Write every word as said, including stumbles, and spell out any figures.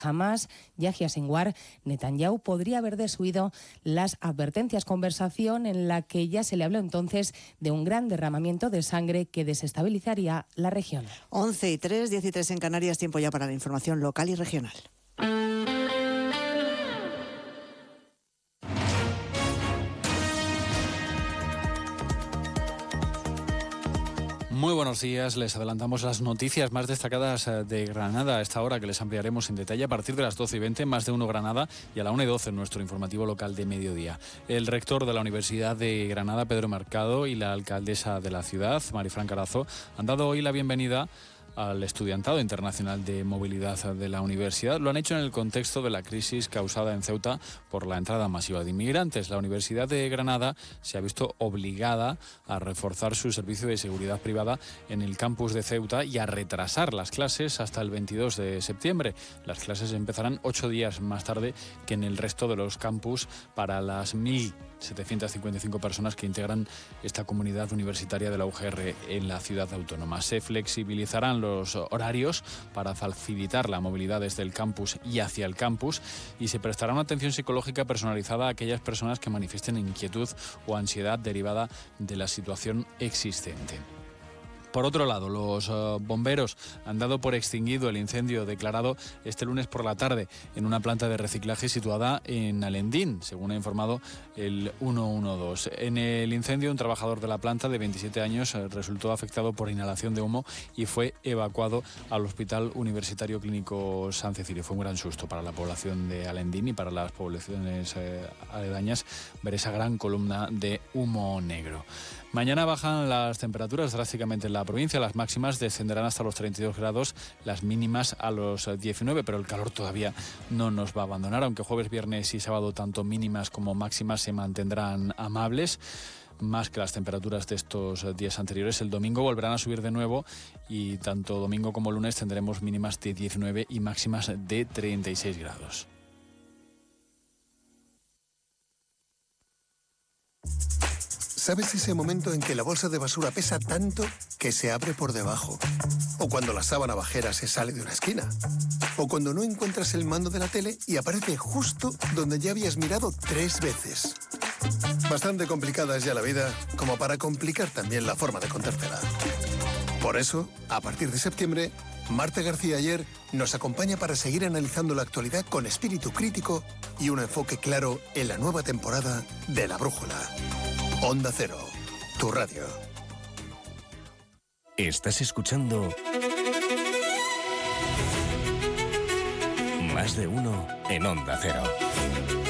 Hamas, Yahya Sinwar, Netanyahu podría haber desoído las advertencias, conversación en la que ya se le habló entonces de un gran derramamiento de sangre que desestabilizaría la región. once y tres, diez y tres en Canarias, tiempo ya para la información local y regional. Muy buenos días, les adelantamos las noticias más destacadas de Granada a esta hora, que les ampliaremos en detalle a partir de las doce y veinte, más de uno Granada, y a la una y doce en nuestro informativo local de mediodía. El rector de la Universidad de Granada, Pedro Mercado, y la alcaldesa de la ciudad, Marifran Carazo, han dado hoy la bienvenida al Estudiantado Internacional de Movilidad de la Universidad. Lo han hecho en el contexto de la crisis causada en Ceuta por la entrada masiva de inmigrantes. La Universidad de Granada se ha visto obligada a reforzar su servicio de seguridad privada en el campus de Ceuta y a retrasar las clases hasta el veintidós de septiembre. Las clases empezarán ocho días más tarde que en el resto de los campus para las mil setecientas cincuenta y cinco personas que integran esta comunidad universitaria de la U G R en la ciudad autónoma. Se flexibilizarán los horarios para facilitar la movilidad desde el campus y hacia el campus, y se prestará una atención psicológica personalizada a aquellas personas que manifiesten inquietud o ansiedad derivada de la situación existente. Por otro lado, los uh, bomberos han dado por extinguido el incendio declarado este lunes por la tarde en una planta de reciclaje situada en Alendín, según ha informado el ciento doce. En el incendio, un trabajador de la planta de veintisiete años uh, resultó afectado por inhalación de humo y fue evacuado al Hospital Universitario Clínico San Cecilio. Fue un gran susto para la población de Alendín y para las poblaciones uh, aledañas ver esa gran columna de humo negro. Mañana bajan las temperaturas drásticamente en la provincia. Las máximas descenderán hasta los treinta y dos grados, las mínimas a los diecinueve, pero el calor todavía no nos va a abandonar, aunque jueves, viernes y sábado tanto mínimas como máximas se mantendrán amables, más que las temperaturas de estos días anteriores. El domingo volverán a subir de nuevo y tanto domingo como lunes tendremos mínimas de diecinueve y máximas de treinta y seis grados. ¿Sabes ese momento en que la bolsa de basura pesa tanto que se abre por debajo? O cuando la sábana bajera se sale de una esquina. O cuando no encuentras el mando de la tele y aparece justo donde ya habías mirado tres veces. Bastante complicada es ya la vida como para complicar también la forma de contártela. Por eso, a partir de septiembre, Marta García Ayer nos acompaña para seguir analizando la actualidad con espíritu crítico y un enfoque claro en la nueva temporada de La Brújula. Onda Cero, tu radio. Estás escuchando Más de Uno en Onda Cero.